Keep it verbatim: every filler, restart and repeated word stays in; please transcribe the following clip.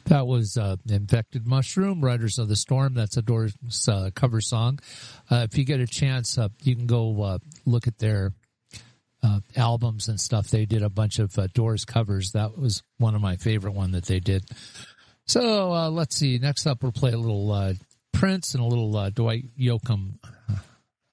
That was uh, Infected Mushroom, Riders of the Storm. That's a Doors uh, cover song. Uh, if you get a chance, uh, you can go uh, look at their uh, albums and stuff. They did a bunch of uh, Doors covers. That was one of my favorite one that they did. So uh, let's see. Next up, we'll play a little uh, Prince and a little uh, Dwight Yoakam.